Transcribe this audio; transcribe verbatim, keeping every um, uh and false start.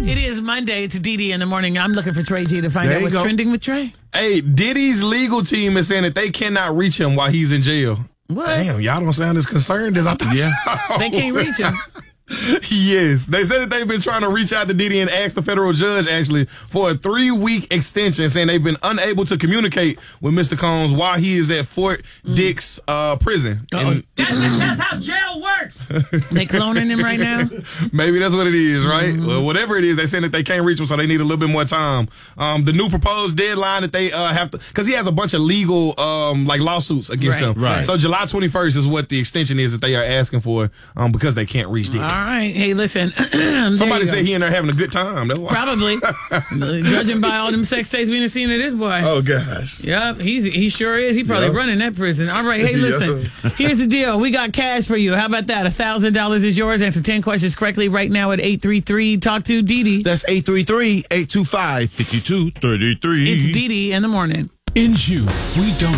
It is Monday. It's Didi in the morning. I'm looking for Trey G to find There out you what's go. trending with Trey. Hey, Diddy's legal team is saying that they cannot reach him while he's in jail. What? Damn, y'all don't sound as concerned as I thought. Yeah. They can't reach him. Yes. They said that they've been trying to reach out to Diddy and ask the federal judge, actually, for a three-week extension, saying they've been unable to communicate with Mister Combs while he is at Fort Dix uh, prison. And That's, that's how jail works. They cloning him right now? maybe that's what it is, right? Mm-hmm. Well, whatever it is, they're saying that they can't reach him, so they need a little bit more time. Um, the new proposed deadline that they uh, have to, because he has a bunch of legal um, like lawsuits against Right, him. right. So July twenty-first is what the extension is that they are asking for um, because they can't reach Diddy. All right. Hey, listen. Somebody said he in there having a good time. That's why. Probably. Judging by all them sex tapes we done seen of this boy. Oh, gosh. Yep, he's, he sure is. He probably Yeah. running that prison. All right, hey, listen. Here's the deal. We got cash for you. How about that? one thousand dollars is yours. Answer ten questions correctly right now at eight three three. Talk to Didi. That's eight three three, eight two five, five two three three. It's Didi in the morning. In June, we don't